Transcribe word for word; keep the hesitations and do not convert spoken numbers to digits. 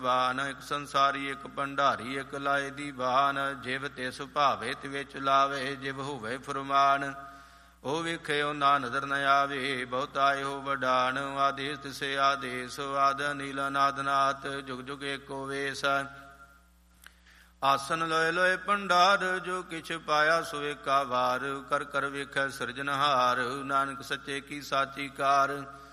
ਵਾਨ ਇੱਕ ਸੰਸਾਰੀ ਇੱਕ ਭੰਡਾਰੀ ਇੱਕ ਲਾਏ ਦੀ ਬਾਨ। ਜਿਵ ਤਿਸ ਭਾਵੇ ਤਿਵੇਂ ਚਲਾਵੇ ਜਿਵ ਹੋਵੇ ਫੁਰਮਾਨ। ਉਹ ਵੇਖੇ ਉਹ ਨਾ ਨਜ਼ਰ ਨ ਆਵੇ ਬਹੁਤਾ ਇਹੋ ਵਡਾਨ। ਆਦੇਸ ਤਿਸੇ ਆਦੇਸ ਆਦ ਨੀਲ ਅਨਾਦ ਨਾਥ ਜੁਗ ਜੁਗ ਏਕੋ ਵੇਸ। ਆਸਨ ਲੋਏ ਲੋਏ ਭੰਡਾਰ ਜੋ ਕਿਛ ਪਾਇਆ ਸੋ ਏਕਾ ਵਾਰ। ਕਰ ਕਰ ਵੇਖੈ ਸਿਰਜਨਹਾਰ ਨਾਨਕ ਸੱਚੇ ਕੀ ਸਾਚੀ ਕਾਰ।